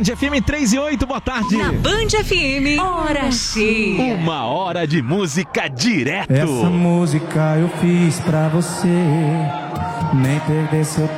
Band FM 3 e 8, boa tarde. Na Band FM, hora cheia. 1 hora de música direto. Essa música eu fiz pra você nem perder seu